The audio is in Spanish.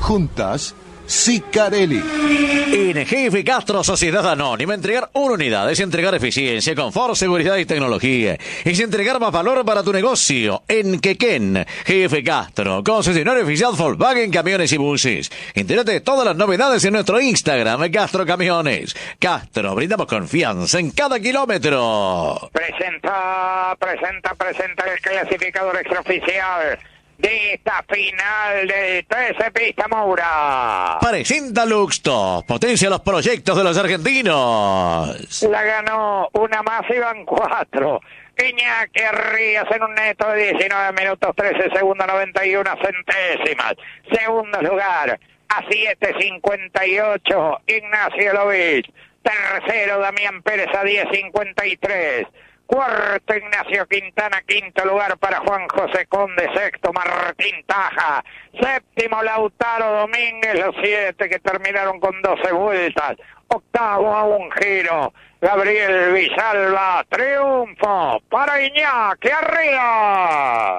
Juntas, Sicarelli. En Jefe Castro Sociedad Anónima, entregar una unidad es entregar eficiencia, confort, seguridad y tecnología. Es entregar más valor para tu negocio. En Quequén, Jefe Castro, concesionario oficial Volkswagen Camiones y Buses. Entérate de todas las novedades en nuestro Instagram, Castro Camiones. Castro, brindamos confianza en cada kilómetro. Presenta el clasificador extraoficial de esta final de 13 Pista Moura. Presenta Luxto, potencia los proyectos de los argentinos. La ganó una más y van 4. Iñaki Ríos en un neto de 19 minutos 13 segundos 91 centésimas. Segundo lugar a 7.58 Ignacio Lovich. Tercero Damián Pérez a 10.53. Cuarto Ignacio Quintana, quinto lugar para Juan José Conde, sexto Martín Taja, séptimo Lautaro Domínguez, los 7 que terminaron con 12 vueltas, octavo a un giro, Gabriel Villalba, triunfo para Iñaki Arriba.